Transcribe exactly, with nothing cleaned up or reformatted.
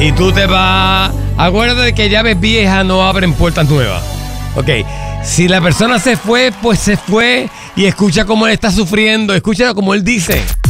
y tú te vas. Acuérdate que llaves viejas no abren puertas nuevas. Ok, si la persona se fue, pues se fue y escucha cómo él está sufriendo, escucha como él dice.